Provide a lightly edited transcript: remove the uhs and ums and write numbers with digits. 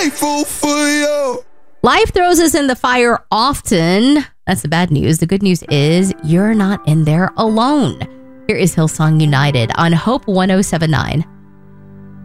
Grateful for you. Life throws us in the fire often. That's the bad news. The good news is you're not in there alone. Here is Hillsong United on Hope 107.9.